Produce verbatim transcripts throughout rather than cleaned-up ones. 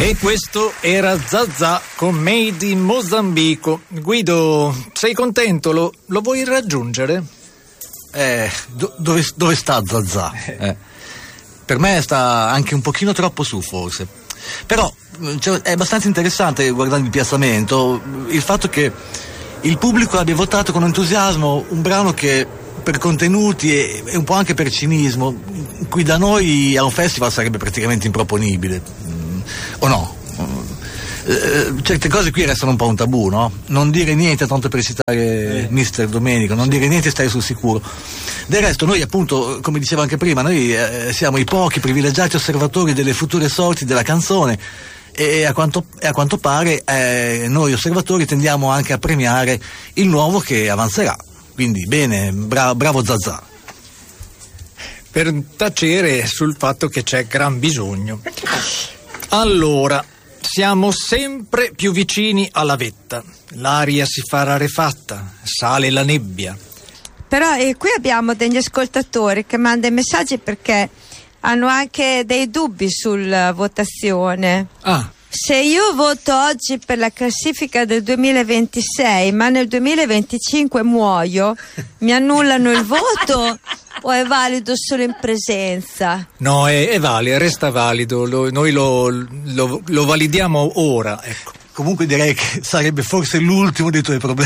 E questo era Zazà con Made in Mozambico. Guido, sei contento? Lo, lo vuoi raggiungere? Eh, do, dove, dove sta Zazà? Eh. Per me sta anche un pochino troppo su, forse. Però cioè, è abbastanza interessante, guardando il piazzamento, il fatto che il pubblico abbia votato con entusiasmo un brano che per contenuti e, e un po' anche per cinismo, qui da noi a un festival sarebbe praticamente improponibile. Mm, o no? Eh, certe cose qui restano un po' un tabù, no? Non dire niente, tanto per citare eh. mister Domenico, non dire niente e stare sul sicuro. Del resto noi, appunto, come dicevo anche prima, noi eh, siamo i pochi privilegiati osservatori delle future sorti della canzone e a quanto, e a quanto pare eh, noi osservatori tendiamo anche a premiare il nuovo che avanzerà. Quindi bene, bra- bravo Zazà. Per tacere sul fatto che c'è gran bisogno. Allora, siamo sempre più vicini alla vetta. L'aria si fa rarefatta, sale la nebbia. Però eh, qui abbiamo degli ascoltatori che mandano messaggi perché hanno anche dei dubbi sulla votazione. Ah. Se io voto oggi per la classifica del duemilaventisei, ma nel duemilaventicinque muoio, mi annullano il voto o è valido solo in presenza? No, è, è valido, resta valido, lo, noi lo, lo, lo validiamo ora, ecco. Comunque direi che sarebbe forse l'ultimo dei tuoi problemi.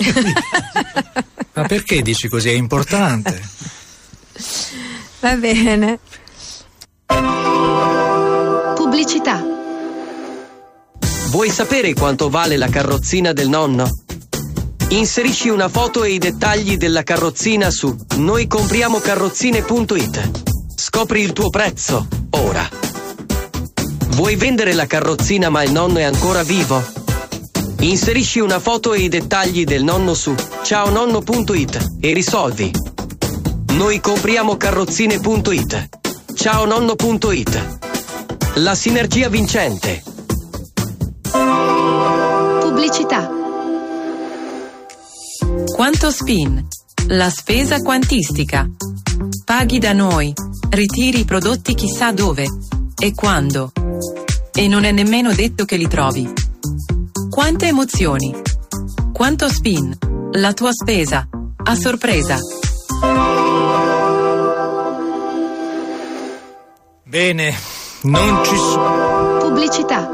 Ma perché dici così? È importante. Va bene. Pubblicità. Vuoi sapere quanto vale la carrozzina del nonno? Inserisci una foto e i dettagli della carrozzina su noi compriamo carrozzine punto it. Scopri il tuo prezzo, ora. Vuoi vendere la carrozzina ma il nonno è ancora vivo? Inserisci una foto e i dettagli del nonno su ciao nonno punto it e risolvi. Noi compriamo carrozzine punto it. ciao nonno punto it. La sinergia vincente. Pubblicità. Quanto Spin, la spesa quantistica. Paghi da noi, ritiri i prodotti chissà dove e quando. E non è nemmeno detto che li trovi. Quante emozioni. Quanto Spin, la tua spesa, a sorpresa. Bene, non ci sono. Pubblicità.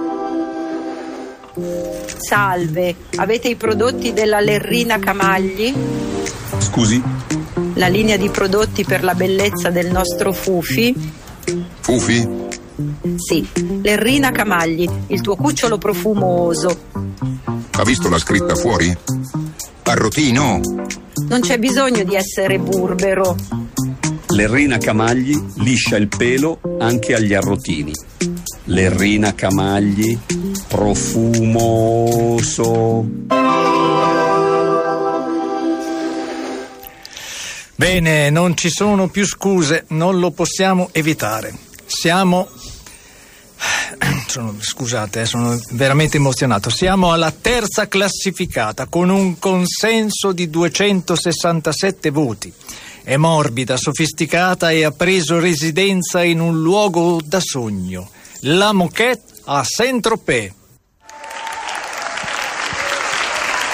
Salve, avete i prodotti della Lerrina Camagli? Scusi? La linea di prodotti per la bellezza del nostro Fufi? Fufi? Sì, Lerrina Camagli, il tuo cucciolo profumoso. Ha visto la scritta fuori? Arrotino? Non c'è bisogno di essere burbero. Lerrina Camagli liscia il pelo anche agli arrotini. Lerrina Camagli, profumoso. Bene, non ci sono più scuse, non lo possiamo evitare. Siamo... Sono, scusate, eh, sono veramente emozionato. Siamo alla terza classificata con un consenso di duecentosessantasette voti. È morbida, sofisticata e ha preso residenza in un luogo da sogno. La Moquette a Saint-Tropez.